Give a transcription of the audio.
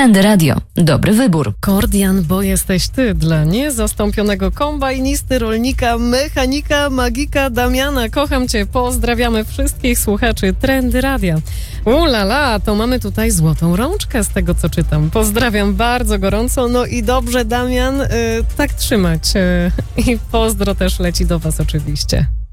Trendy Radio. Dobry wybór. Kordian, bo jesteś ty dla niezastąpionego kombajnisty, rolnika, mechanika, magika Damiana. Kocham cię, pozdrawiamy wszystkich słuchaczy Trendy Radia. Ulala, to mamy tutaj złotą rączkę z tego, co czytam. Pozdrawiam bardzo gorąco, no i dobrze, Damian, tak trzymać. I pozdro też leci do was oczywiście.